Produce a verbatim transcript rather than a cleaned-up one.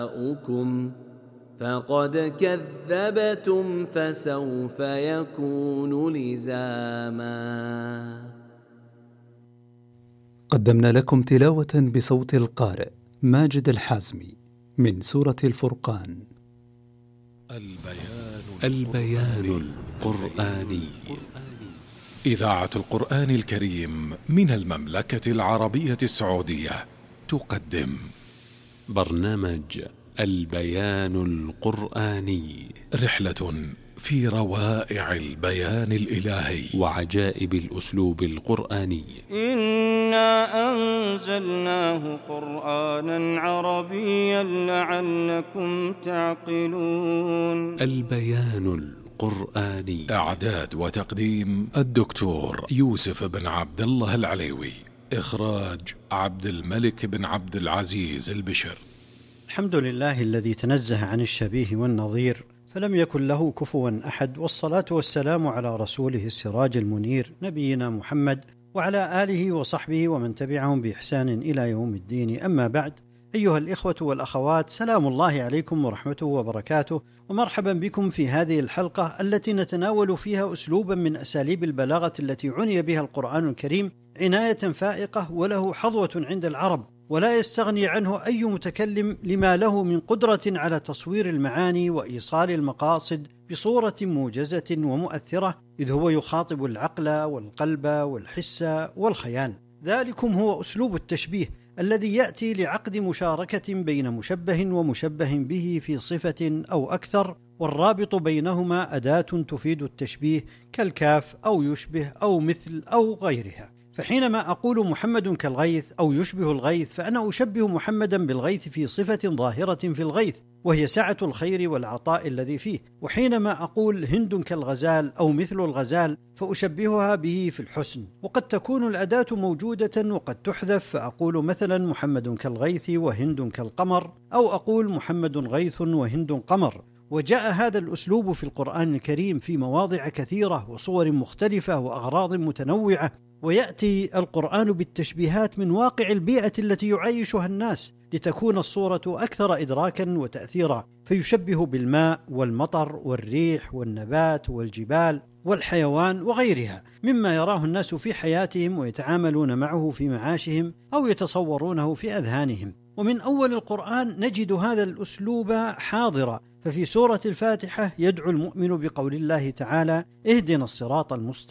جاءكم فقد كذبتم فسوف يكون لزاما. قدمنا لكم تلاوة بصوت القارئ ماجد الحازمي من سورة الفرقان. البيان, البيان القرآني. إذاعة القرآن الكريم من المملكة العربية السعودية تقدم برنامج البيان القرآني، رحلة في روائع البيان الإلهي وعجائب الأسلوب القرآني. إنا أنزلناه قرآنا عربيا لعلكم تعقلون. البيان القرآني، إعداد وتقديم الدكتور يوسف بن عبد الله العليوي، إخراج عبد الملك بن عبد العزيز البشر. الحمد لله الذي تنزه عن الشبيه والنظير فلم يكن له كفوا أحد، والصلاة والسلام على رسوله السراج المنير نبينا محمد وعلى آله وصحبه ومن تبعهم بإحسان إلى يوم الدين. أما بعد، أيها الإخوة والأخوات، سلام الله عليكم ورحمته وبركاته، ومرحبا بكم في هذه الحلقة التي نتناول فيها أسلوبا من أساليب البلاغة التي عني بها القرآن الكريم عناية فائقة وله حظوة عند العرب، ولا يستغني عنه أي متكلم لما له من قدرة على تصوير المعاني وإيصال المقاصد بصورة موجزة ومؤثرة، إذ هو يخاطب العقل والقلب والحس والخيال. ذلكم هو أسلوب التشبيه الذي يأتي لعقد مشاركة بين مشبه ومشبه به في صفة أو أكثر، والرابط بينهما أداة تفيد التشبيه كالكاف أو يشبه أو مثل أو غيرها. فحينما أقول محمد كالغيث أو يشبه الغيث، فأنا أشبه محمدا بالغيث في صفة ظاهرة في الغيث، وهي سعة الخير والعطاء الذي فيه. وحينما أقول هند كالغزال أو مثل الغزال، فأشبهها به في الحسن. وقد تكون الأداة موجودة وقد تحذف، فأقول مثلا محمد كالغيث وهند كالقمر، أو أقول محمد غيث وهند قمر. وجاء هذا الأسلوب في القرآن الكريم في مواضع كثيرة وصور مختلفة وأغراض متنوعة، ويأتي القرآن بالتشبيهات من واقع البيئة التي يعيشها الناس لتكون الصورة أكثر إدراكا وتأثيرا، فيشبه بالماء والمطر والريح والنبات والجبال والحيوان وغيرها مما يراه الناس في حياتهم ويتعاملون معه في معاشهم أو يتصورونه في أذهانهم. ومن أول القرآن نجد هذا الأسلوب حاضرا، ففي سورة الفاتحة يدعو المؤمن بقول الله تعالى: اهدنا الصراط المستقيم